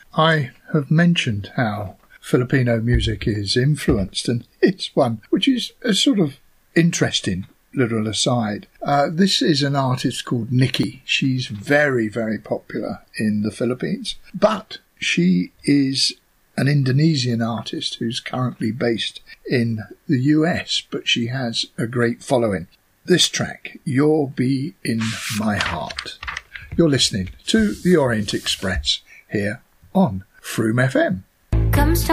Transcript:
I have mentioned how Filipino music is influenced, and it's one which is a sort of interesting little aside. This is an artist called Nikki. She's very, very popular in the Philippines, but she is an Indonesian artist who's currently based in the US, but she has a great following. This track, You'll Be in My Heart. You're listening to the Orient Express here on Froome FM.